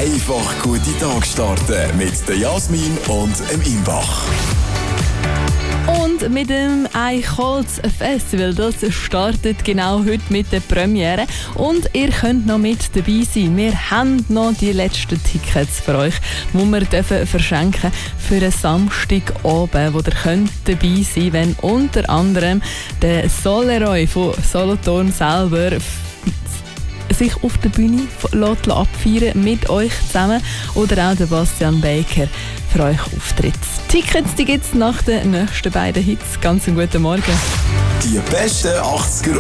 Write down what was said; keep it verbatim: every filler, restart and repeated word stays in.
Einfach gute Tag starten mit der Jasmin und dem Imbach. Und mit dem Eichholz Festival, das startet genau heute mit der Premiere. Und ihr könnt noch mit dabei sein. Wir haben noch die letzten Tickets für euch, die wir dürfen verschenken für einen Samstagabend, wo ihr könnt dabei sein könnt, wenn unter anderem der Soleroy von Solothurn selber sich auf der Bühne abfeiern mit euch zusammen oder auch der Bastian Baker für euch auftritt. Tickets, die gibt es nach den nächsten beiden Hits. Ganz einen guten Morgen. Die besten achtziger